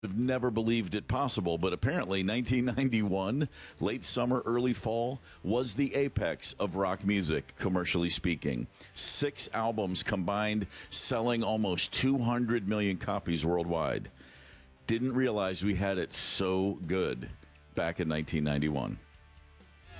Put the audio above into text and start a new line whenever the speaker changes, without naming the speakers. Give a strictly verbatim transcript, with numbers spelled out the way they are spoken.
I've never believed it possible, but apparently nineteen ninety-one, late summer, early fall, was the apex of rock music, commercially speaking. Six albums combined, selling almost two hundred million copies worldwide. Didn't realize we had it so good back in nineteen ninety-one.